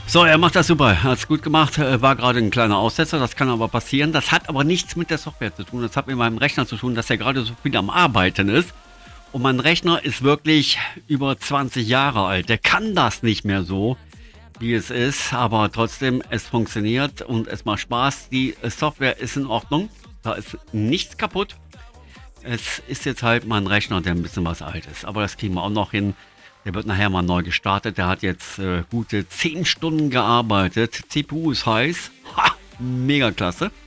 So, er macht das super. Hat es gut gemacht. War gerade ein kleiner Aussetzer. Das kann aber passieren. Das hat aber nichts mit der Software zu tun. Das hat mit meinem Rechner zu tun, dass er gerade so viel am Arbeiten ist. Und mein Rechner ist wirklich über 20 Jahre alt. Der kann das nicht mehr so, wie es ist. Aber trotzdem, es funktioniert und es macht Spaß. Die Software ist in Ordnung. Da ist nichts kaputt. Es ist jetzt halt mal ein Rechner, der ein bisschen was alt ist. Aber das kriegen wir auch noch hin. Der wird nachher mal neu gestartet. Der hat jetzt gute 10 Stunden gearbeitet. CPU ist heiß. Ha, mega klasse.